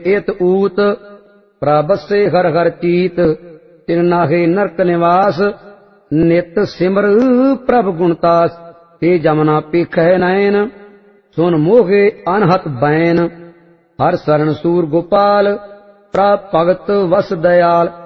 ਏਤ ਊਤ ਪ੍ਰਬਸੇ ਹਰ ਹਰ ਚੀਤ ਤਿਨ ਨਾਹੇ ਨਰਕ ਨਿਵਾਸ ਨਿਤ ਸਿਮਰ ਪ੍ਰਭ ਗੁਣਤਾਸ ਤੇ ਜਮਨਾ ਪੇਖੈ ਨੈਨ ਸੁਨ ਮੋਗੇ ਅਨਹਤ ਬੈਨ ਹਰ ਸਰਣ ਸੂਰ ਗੋਪਾਲ ਪ੍ਰਭ ਭਗਤ ਵਸ ਦਇਆਲ